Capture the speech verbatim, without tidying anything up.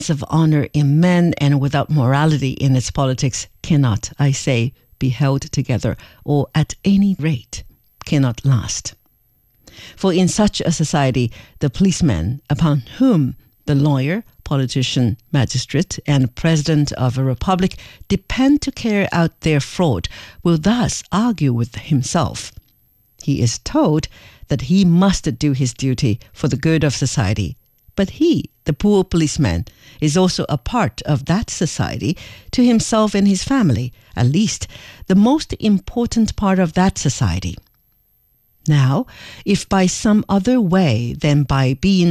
of honor in men and without morality in its politics cannot, I say, be held together, or at any rate cannot last. For in such a society, the policeman upon whom the lawyer, politician, magistrate, and president of a republic depend to carry out their fraud will thus argue with himself. He is told that he must do his duty for the good of society, but he, the poor policeman, is also a part of that society to himself and his family, at least the most important part of that society. Now, if by some other way than by being